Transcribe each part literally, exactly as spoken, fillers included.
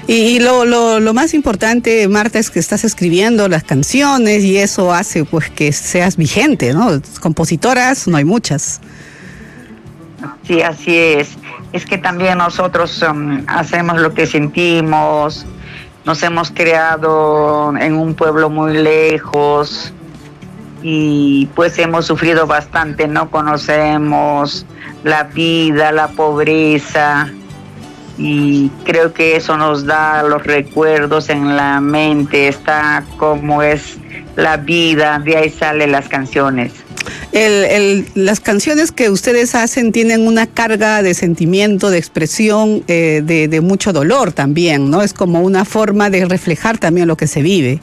Y, y lo, lo, lo más importante, Marta, es que estás escribiendo las canciones y eso hace pues que seas vigente, ¿no? Compositoras no hay muchas. Sí, así es. Es que también nosotros um, hacemos lo que sentimos. Nos hemos creado en un pueblo muy lejos y pues hemos sufrido bastante, no conocemos la vida, la pobreza, y creo que eso nos da los recuerdos en la mente, está como es la vida, de ahí salen las canciones. El, el, las canciones que ustedes hacen tienen una carga de sentimiento, de expresión, eh, de, de mucho dolor también, ¿no? Es como una forma de reflejar también lo que se vive.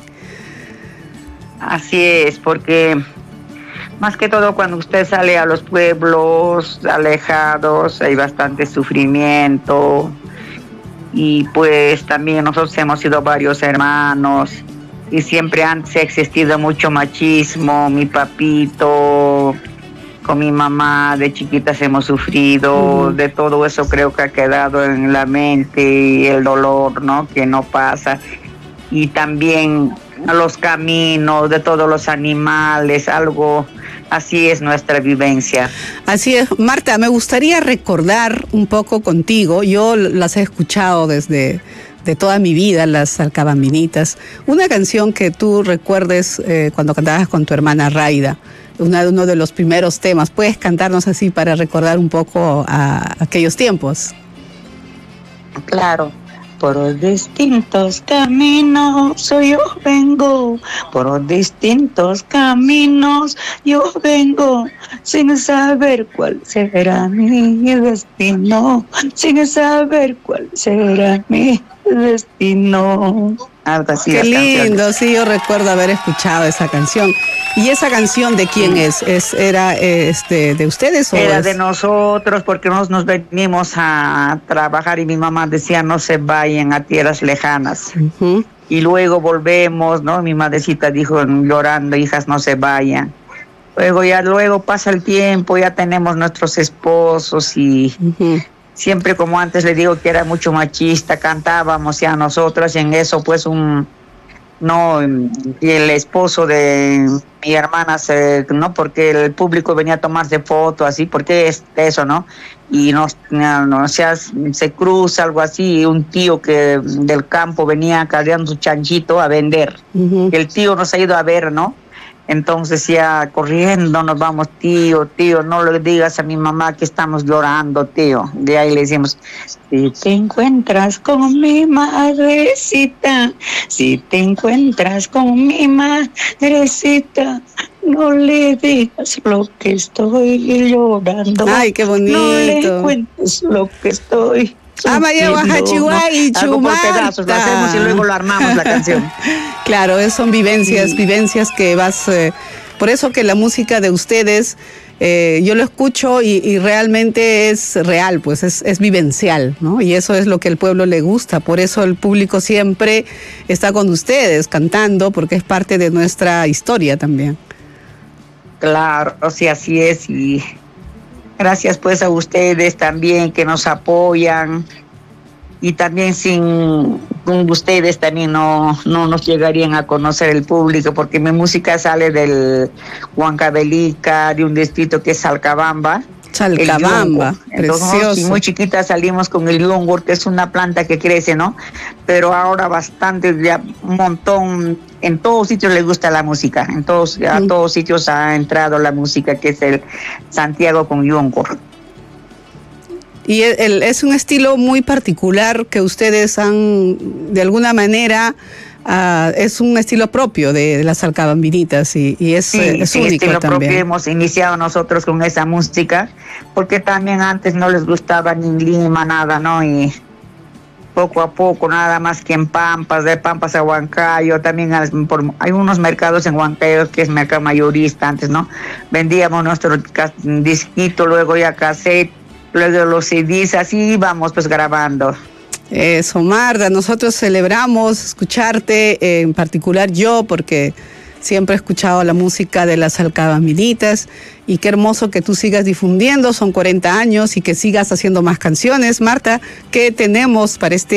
Así es, porque más que todo cuando usted sale a los pueblos alejados hay bastante sufrimiento, y pues también nosotros hemos sido varios hermanos y siempre antes ha existido mucho machismo. Mi papito, con mi mamá de chiquitas hemos sufrido, uh-huh. De todo eso creo que ha quedado en la mente, y el dolor, ¿no?, que no pasa, y también los caminos de todos los animales, algo así es nuestra vivencia. Así es, Marta, me gustaría recordar un poco contigo, yo las he escuchado desde de toda mi vida, las Salcabambinitas, una canción que tú recuerdes eh, cuando cantabas con tu hermana Raida, una, uno de los primeros temas. ¿Puedes cantarnos así para recordar un poco a aquellos tiempos? Claro. Por distintos caminos yo vengo, por distintos caminos yo vengo, sin saber cuál será mi destino, sin saber cuál será mi destino. Algo así. Qué lindo, sí, yo recuerdo haber escuchado esa canción. ¿Y esa canción de quién sí. es? ¿Es ¿Era este, de ustedes o Era es? de nosotros, porque nosotros nos venimos a trabajar y mi mamá decía no se vayan a tierras lejanas. Uh-huh. Y luego volvemos, ¿no? Mi madrecita dijo llorando, hijas no se vayan. Luego ya luego pasa el tiempo, ya tenemos nuestros esposos y... Uh-huh. Siempre como antes le digo que era mucho machista, cantábamos ya nosotros y en eso pues un... No, y el esposo de mi hermana, se, no, porque el público venía a tomarse fotos, así, porque es eso, ¿no? Y nos, no, o sea, se cruza algo así, un tío que del campo venía cargando su chanchito a vender. Uh-huh. El tío nos ha ido a ver, ¿no? Entonces ya corriendo nos vamos, tío, tío, no le digas a mi mamá que estamos llorando, tío. De ahí le decimos, si te encuentras con mi madrecita, si te encuentras con mi madrecita, no le digas lo que estoy llorando. Ay, qué bonito. No le cuentes lo que estoy Ah, María Guajachihuay, no, algo por pedazos lo hacemos y luego lo armamos la canción. Claro, son vivencias, sí. vivencias que vas... Eh, por eso que la música de ustedes, eh, yo lo escucho y, y realmente es real, pues es, es vivencial, ¿no? Y eso es lo que al pueblo le gusta, por eso el público siempre está con ustedes cantando, porque es parte de nuestra historia también. Claro, sí, así es, y... Gracias pues a ustedes también que nos apoyan, y también sin ustedes también no, no nos llegarían a conocer el público, porque mi música sale del Huancavelica, de un distrito que es Salcabamba. Salcabamba, entonces sí, muy chiquita salimos con el yungur, que es una planta que crece, ¿no? Pero ahora bastante, ya un montón, en todos sitios les gusta la música, en todos, mm. a todos sitios ha entrado la música, que es el Santiago con yungur. Y el, el, es un estilo muy particular que ustedes han, de alguna manera, uh, es un estilo propio de, de las Salcabambinitas y, y es, sí, es sí, único estilo también. Propio hemos iniciado nosotros con esa música, porque también antes no les gustaba ni Lima, nada, ¿no? Y poco a poco, nada más que en Pampas, de Pampas a Huancayo, también por, hay unos mercados en Huancayo que es mercado mayorista antes, ¿no? Vendíamos nuestro disquito, luego ya cassette, luego los C Ds, así íbamos pues grabando. Eso, Marta, nosotros celebramos escucharte, eh, en particular yo, porque siempre he escuchado la música de las Salcabambinitas, y qué hermoso que tú sigas difundiendo, son cuarenta años, y que sigas haciendo más canciones. Marta, ¿qué tenemos para este